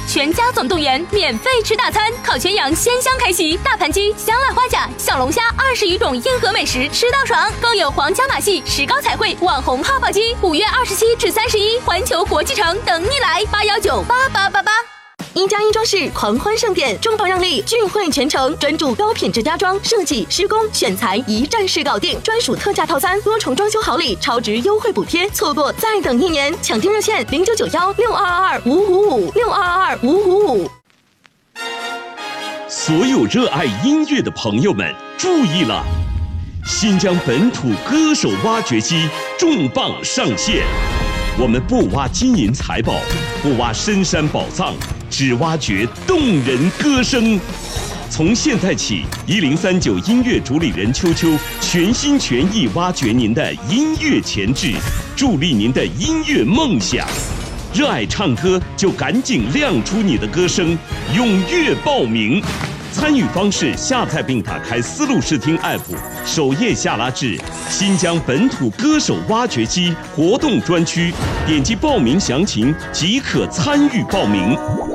全家总动员，免费吃大餐，烤全羊鲜香开席，大盘鸡、香辣花甲、小龙虾20余种硬核美食吃到爽，更有皇家马戏、石膏彩绘、网红泡泡机，5月27至31，环球国际城等你来，8198888。1+1装饰狂欢盛典，重磅让利，聚会全程，专注高品质家装设计、施工、选材，一站式搞定，专属特价套餐，多重装修好礼，超值优惠补贴，错过再等1年，抢订热线0991622555，62225555。 所有热爱音乐的朋友们注意了，新疆本土歌手挖掘机重磅上线。我们不挖金银财宝，不挖深山宝藏，只挖掘动人歌声。从现在起，1039音乐主理人秋秋全心全意挖掘您的音乐潜质，助力您的音乐梦想。热爱唱歌就赶紧亮出你的歌声，踊跃报名。参与方式：下载并打开丝路视听 App， 首页下拉至新疆本土歌手挖掘机活动专区，点击报名详情即可参与报名。